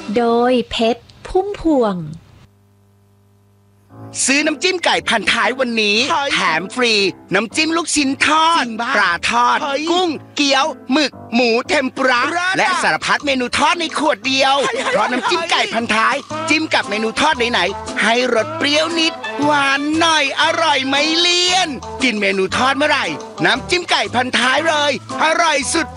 โดยเพชรพุ่มพวงซื้อน้ำจิ้มไก่พันท้ายวันนี้แถมฟรีน้ำจิ้มลูกชิ้นทอดปลาทอดกุ้งเกี๊ยวหมึกหมูเทมปุระและสารพัดเมนูทอดในขวดเดียวเพราะน้ำจิ้มไก่พันท้ายจิ้มกับเมนูทอดไหนๆให้รสเปรี้ยวนิดหวานหน่อยอร่อยไม่เลี่ยนกินเมนูทอดเมื่อไหร่น้ำจิ้มไก่พันท้ายเลยอร่อยสุด